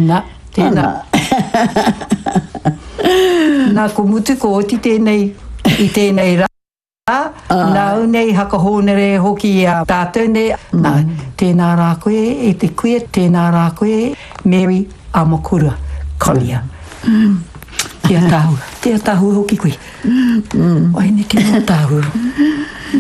Nā, tēnā. Nā ko mutu ko oti tēnei I tēnei rā. Nā unei haka hōnere hoki a tātou nei. Nā, tēnā rā koe e te kuia, tēnā rā koe Mary Amakura Collier. Tia tāhu hoki koe. Oine ki nō tāhu.